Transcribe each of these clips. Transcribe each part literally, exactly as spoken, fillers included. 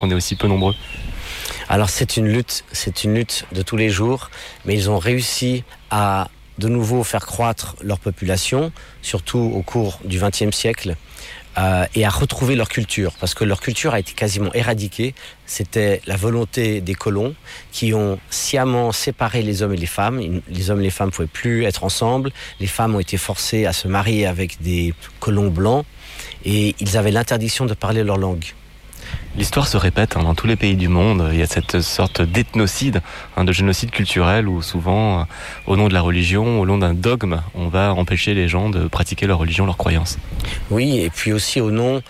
on est aussi peu nombreux? Alors c'est une lutte, c'est une lutte de tous les jours, mais ils ont réussi à de nouveau faire croître leur population, surtout au cours du vingtième siècle, euh, et à retrouver leur culture, parce que leur culture a été quasiment éradiquée. C'était la volonté des colons qui ont sciemment séparé les hommes et les femmes. Les hommes et les femmes ne pouvaient plus être ensemble. Les femmes ont été forcées à se marier avec des colons blancs, et ils avaient l'interdiction de parler leur langue. L'histoire se répète hein, dans tous les pays du monde. Il y a cette sorte d'ethnocide, hein, de génocide culturel où souvent, euh, au nom de la religion, au nom d'un dogme, on va empêcher les gens de pratiquer leur religion, leur croyance. Oui, et puis aussi au nom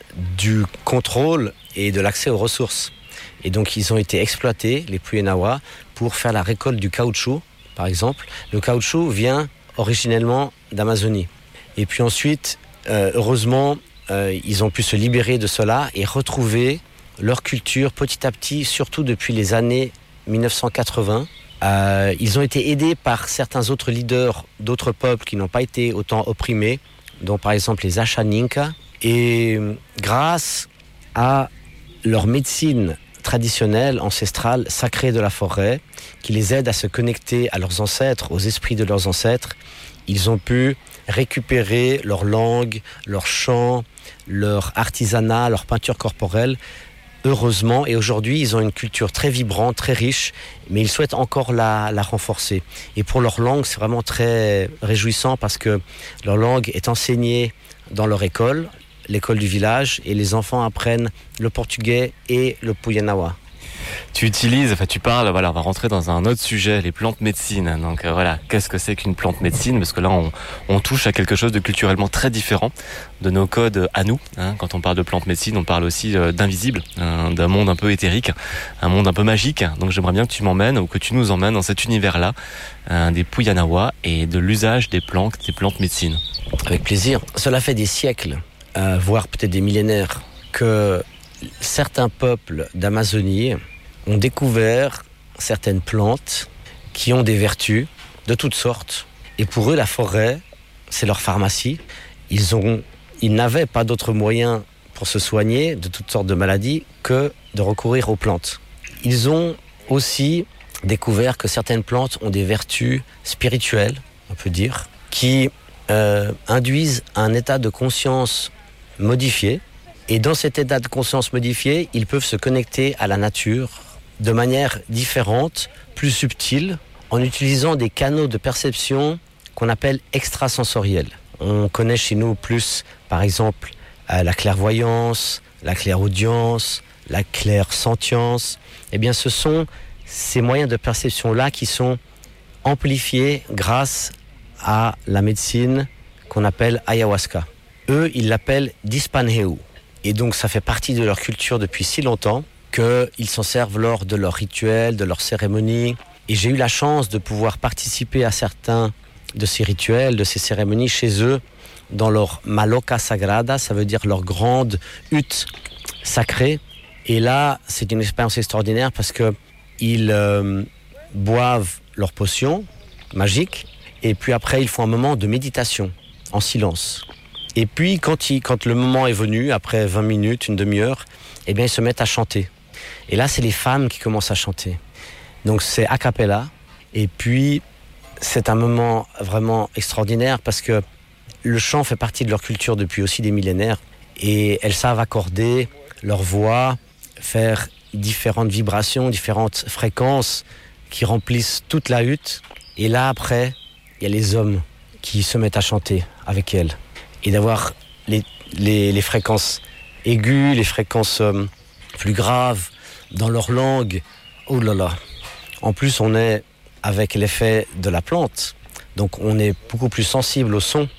du contrôle et de l'accès aux ressources. Et donc ils ont été exploités, les Puyehnawa, pour faire la récolte du caoutchouc, par exemple. Le caoutchouc vient originellement d'Amazonie. Et puis ensuite, euh, heureusement, Euh, ils ont pu se libérer de cela et retrouver leur culture petit à petit, surtout depuis les années dix-neuf cent quatre-vingts. Euh, ils ont été aidés par certains autres leaders d'autres peuples qui n'ont pas été autant opprimés, dont par exemple les Ashaninka. Et grâce à leur médecine traditionnelle, ancestrale, sacrée de la forêt, qui les aide à se connecter à leurs ancêtres, aux esprits de leurs ancêtres, ils ont pu récupérer leur langue, leur chant, leur artisanat, leur peinture corporelle, heureusement. Et aujourd'hui, ils ont une culture très vibrante, très riche, mais ils souhaitent encore la, la renforcer. Et pour leur langue, c'est vraiment très réjouissant parce que leur langue est enseignée dans leur école, l'école du village, et les enfants apprennent le portugais et le Puyehnawa. Tu utilises, enfin tu parles, voilà, on va rentrer dans un autre sujet, les plantes médecines. Donc euh, voilà, qu'est-ce que c'est qu'une plante médecine? Parce que là, on, on touche à quelque chose de culturellement très différent de nos codes à nous. Hein. Quand on parle de plantes médecine, on parle aussi euh, d'invisible, hein, d'un monde un peu éthérique, un monde un peu magique. Donc j'aimerais bien que tu m'emmènes ou que tu nous emmènes dans cet univers-là, hein, des Puyehnawa et de l'usage des plantes, des plantes médecines. Avec plaisir. Cela fait des siècles, euh, voire peut-être des millénaires, que certains peuples d'Amazonie ont découvert certaines plantes qui ont des vertus de toutes sortes. Et pour eux, la forêt, c'est leur pharmacie. Ils ont, ils n'avaient pas d'autre moyen pour se soigner de toutes sortes de maladies que de recourir aux plantes. Ils ont aussi découvert que certaines plantes ont des vertus spirituelles, on peut dire, qui euh, induisent un état de conscience modifié. Et dans cet état de conscience modifié, ils peuvent se connecter à la nature de manière différente, plus subtile, en utilisant des canaux de perception qu'on appelle extrasensoriels. On connaît chez nous plus, par exemple, euh, la clairvoyance, la clairaudience, la clairsentience. Eh bien, ce sont ces moyens de perception-là qui sont amplifiés grâce à la médecine qu'on appelle ayahuasca. Eux, ils l'appellent dispanheu. Et donc, ça fait partie de leur culture depuis si longtemps qu'ils s'en servent lors de leurs rituels, de leurs cérémonies. Et j'ai eu la chance de pouvoir participer à certains de ces rituels, de ces cérémonies chez eux, dans leur maloca sagrada, ça veut dire leur grande hutte sacrée. Et là, c'est une expérience extraordinaire parce qu'ils euh, boivent leur potion magique et puis après, ils font un moment de méditation en silence. Et puis, quand, il, quand le moment est venu, après vingt minutes, une demi-heure, eh bien, ils se mettent à chanter. Et là, c'est les femmes qui commencent à chanter. Donc, c'est a cappella. Et puis, c'est un moment vraiment extraordinaire parce que le chant fait partie de leur culture depuis aussi des millénaires. Et elles savent accorder leur voix, faire différentes vibrations, différentes fréquences qui remplissent toute la hutte. Et là, après, il y a les hommes qui se mettent à chanter avec elles. Et d'avoir les, les, les fréquences aiguës, les fréquences euh, plus graves dans leur langue. Oh là là. En plus, on est avec l'effet de la plante. Donc, on est beaucoup plus sensible au son.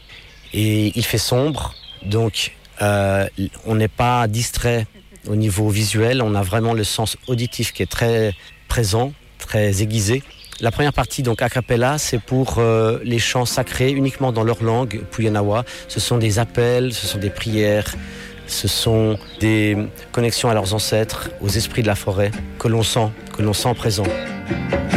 Et il fait sombre. Donc, euh, on n'est pas distrait au niveau visuel. On a vraiment le sens auditif qui est très présent, très aiguisé. La première partie, donc a cappella, c'est pour euh, les chants sacrés uniquement dans leur langue, Puyehnawa. Ce sont des appels, ce sont des prières, ce sont des connexions à leurs ancêtres, aux esprits de la forêt, que l'on sent, que l'on sent présents.